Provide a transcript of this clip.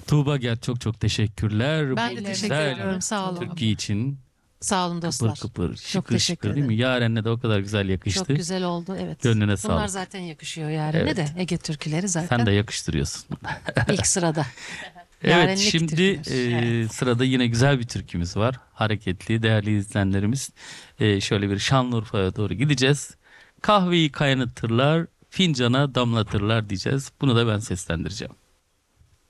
Tuğba Gel, çok çok teşekkürler. Ben de Bu teşekkür güzel ediyorum. Sağ olun. Türkiye için Sağ olun kıpır dostlar. kıpır, Çok şıkır teşekkür şıkır değil mi? ederim. Yaren'le de o kadar güzel Çok yakıştı. güzel oldu. Evet. Gönlüne Bunlar sağlık. zaten yakışıyor Yaren'e Evet. de. Ege türküleri Sen zaten de yakıştırıyorsun. ilk sırada. Evet, Yarenlik şimdi türküler. sırada yine güzel bir türkümüz var. Hareketli, değerli izleyenlerimiz. Şöyle bir Şanlıurfa'ya doğru gideceğiz. Kahveyi kaynatırlar, fincana damlatırlar diyeceğiz. Bunu da ben seslendireceğim.